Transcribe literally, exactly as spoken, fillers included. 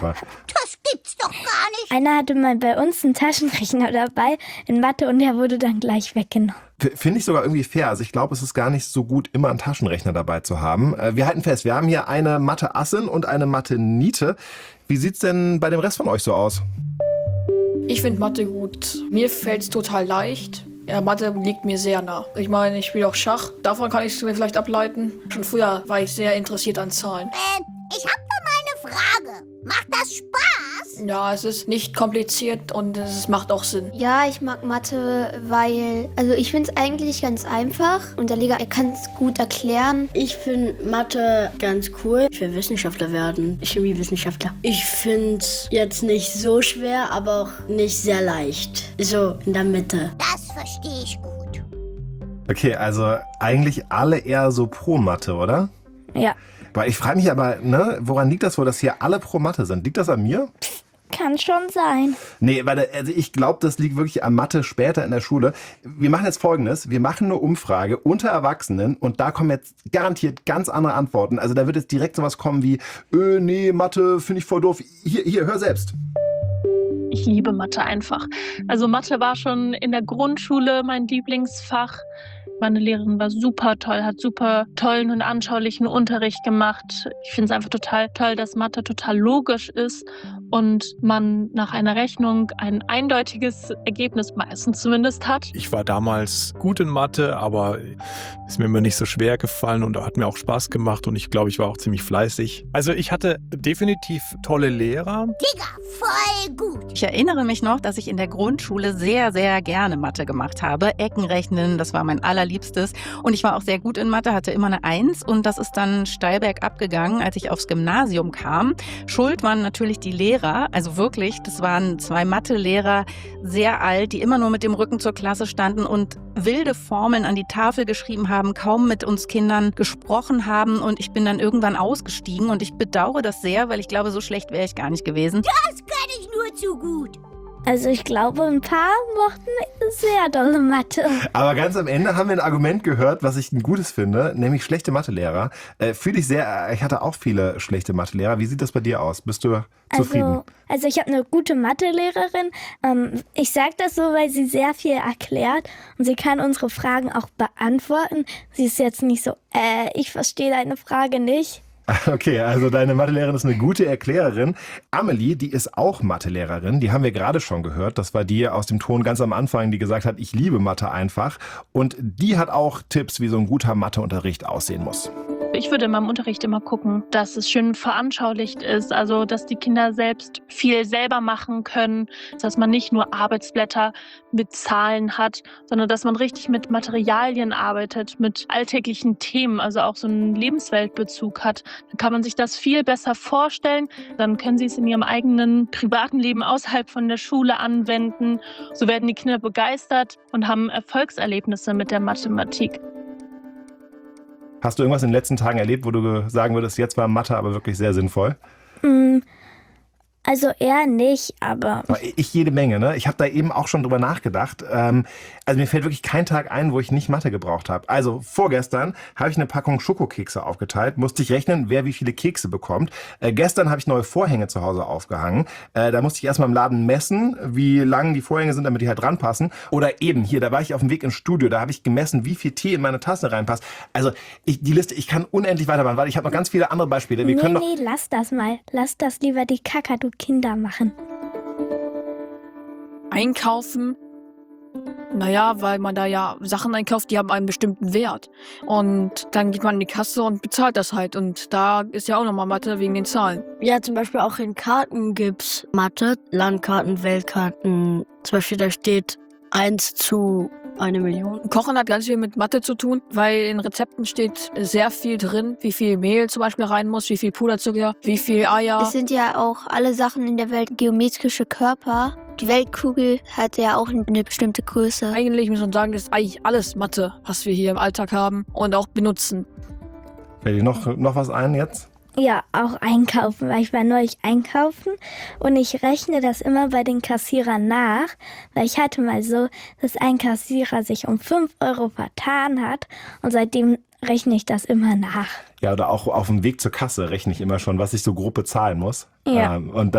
Das gibt's doch gar nicht. Einer hatte mal bei uns einen Taschenrechner dabei in Mathe und der wurde dann gleich weggenommen. Finde ich sogar irgendwie fair. Also ich glaube, es ist gar nicht so gut, immer einen Taschenrechner dabei zu haben. Wir halten fest, wir haben hier eine Mathe-Assin und eine Mathe-Niete. Wie sieht's denn bei dem Rest von euch so aus? Ich finde Mathe gut. Mir fällt's total leicht. Ja, Mathe liegt mir sehr nah. Ich meine, ich spiele auch Schach. Davon kann ich es mir vielleicht ableiten. Schon früher war ich sehr interessiert an Zahlen. Äh, ich hab da mal eine Frage. Macht das Spaß? Ja, es ist nicht kompliziert und es macht auch Sinn. Ja, ich mag Mathe, weil, also ich finde es eigentlich ganz einfach und der Lehrer kann es gut erklären. Ich finde Mathe ganz cool. Ich will Wissenschaftler werden, Chemiewissenschaftler. Ich finde es jetzt nicht so schwer, aber auch nicht sehr leicht. So in der Mitte. Das verstehe ich gut. Okay, also eigentlich alle eher so pro Mathe, oder? Ja. Weil ich frage mich aber, ne, woran liegt das wohl, dass hier alle pro Mathe sind? Liegt das an mir? Kann schon sein. Nee, weil also ich glaube, das liegt wirklich an Mathe später in der Schule. Wir machen jetzt Folgendes. Wir machen eine Umfrage unter Erwachsenen und da kommen jetzt garantiert ganz andere Antworten. Also da wird jetzt direkt sowas kommen wie, öh, nee, Mathe finde ich voll doof. Hier, hier, hör selbst. Ich liebe Mathe einfach. Also Mathe war schon in der Grundschule mein Lieblingsfach. Meine Lehrerin war super toll, hat super tollen und anschaulichen Unterricht gemacht. Ich finde es einfach total toll, dass Mathe total logisch ist und man nach einer Rechnung ein eindeutiges Ergebnis meistens zumindest hat. Ich war damals gut in Mathe, aber ist mir immer nicht so schwer gefallen und hat mir auch Spaß gemacht und ich glaube, ich war auch ziemlich fleißig. Also ich hatte definitiv tolle Lehrer. Digga, voll gut. Ich erinnere mich noch, dass ich in der Grundschule sehr, sehr gerne Mathe gemacht habe. Eckenrechnen, das war mein allerliebstes. Und ich war auch sehr gut in Mathe, hatte immer eine Eins. Und das ist dann steil bergab gegangen, als ich aufs Gymnasium kam. Schuld waren natürlich die Lehrer. Also wirklich, das waren zwei Mathelehrer, sehr alt, die immer nur mit dem Rücken zur Klasse standen und wilde Formeln an die Tafel geschrieben haben, kaum mit uns Kindern gesprochen haben. Und ich bin dann irgendwann ausgestiegen. Und ich bedauere das sehr, weil ich glaube, so schlecht wäre ich gar nicht gewesen. Das kann ich nur zu gut. Also ich glaube, ein paar mochten sehr dolle Mathe. Aber ganz am Ende haben wir ein Argument gehört, was ich ein gutes finde, nämlich schlechte Mathelehrer. Äh, Fühle ich sehr, ich hatte auch viele schlechte Mathelehrer. Wie sieht das bei dir aus? Bist du zufrieden? Also, also ich habe eine gute Mathelehrerin. Ähm, ich sage das so, weil sie sehr viel erklärt und sie kann unsere Fragen auch beantworten. Sie ist jetzt nicht so, äh, ich verstehe deine Frage nicht. Okay, also deine Mathelehrerin ist eine gute Erklärerin. Amelie, die ist auch Mathelehrerin, die haben wir gerade schon gehört. Das war die aus dem Ton ganz am Anfang, die gesagt hat, ich liebe Mathe einfach. Und die hat auch Tipps, wie so ein guter Matheunterricht aussehen muss. Ich würde in meinem Unterricht immer gucken, dass es schön veranschaulicht ist, also dass die Kinder selbst viel selber machen können, dass man nicht nur Arbeitsblätter mit Zahlen hat, sondern dass man richtig mit Materialien arbeitet, mit alltäglichen Themen, also auch so einen Lebensweltbezug hat. Dann kann man sich das viel besser vorstellen, dann können sie es in ihrem eigenen privaten Leben außerhalb von der Schule anwenden. So werden die Kinder begeistert und haben Erfolgserlebnisse mit der Mathematik. Hast du irgendwas in den letzten Tagen erlebt, wo du sagen würdest, jetzt war Mathe aber wirklich sehr sinnvoll? Mm, Also eher nicht, aber... Ich jede Menge, ne? Ich habe da eben auch schon drüber nachgedacht. Ähm, also mir fällt wirklich kein Tag ein, wo ich nicht Mathe gebraucht habe. Also vorgestern habe ich eine Packung Schokokekse aufgeteilt, musste ich rechnen, wer wie viele Kekse bekommt. Äh, gestern habe ich neue Vorhänge zu Hause aufgehangen. Äh, da musste ich erstmal im Laden messen, wie lang die Vorhänge sind, damit die halt dran passen. Oder eben hier, da war ich auf dem Weg ins Studio, da habe ich gemessen, wie viel Tee in meine Tasse reinpasst. Also ich, die Liste, ich kann unendlich weitermachen, weil ich habe noch ganz viele andere Beispiele. Wir nee, können noch nee, lass das mal. Lass das lieber die Kakadu Kinder machen. Einkaufen, naja, weil man da ja Sachen einkauft, die haben einen bestimmten Wert. Und dann geht man in die Kasse und bezahlt das halt. Und da ist ja auch nochmal Mathe wegen den Zahlen. Ja, zum Beispiel auch in Karten gibt's Mathe, Landkarten, Weltkarten. Zum Beispiel da steht eins zu eine Million. Kochen hat ganz viel mit Mathe zu tun, weil in Rezepten steht sehr viel drin, wie viel Mehl zum Beispiel rein muss, wie viel Puderzucker, wie viel Eier. Es sind ja auch alle Sachen in der Welt geometrische Körper. Die Weltkugel hat ja auch eine bestimmte Größe. Eigentlich muss man sagen, das ist eigentlich alles Mathe, was wir hier im Alltag haben und auch benutzen. Fällt dir noch, noch was ein jetzt? Ja, auch einkaufen, weil ich war neulich einkaufen und ich rechne das immer bei den Kassierern nach, weil ich hatte mal so, dass ein Kassierer sich um fünf Euro vertan hat und seitdem rechne ich das immer nach. Ja, oder auch auf dem Weg zur Kasse rechne ich immer schon, was ich so grob bezahlen muss. Ja. Ähm, und dann